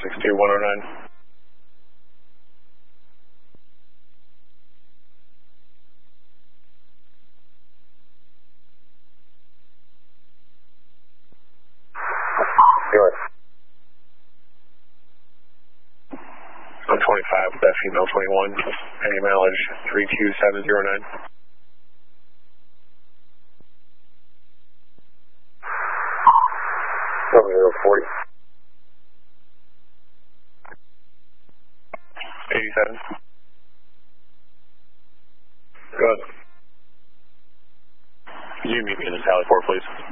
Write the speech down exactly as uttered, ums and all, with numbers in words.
six two one oh nine. one twenty-five, that female twenty-one, any mileage three two seven zero nine. seven zero forty. eighty-seven. Good. Can you meet me in the Sally Port, please?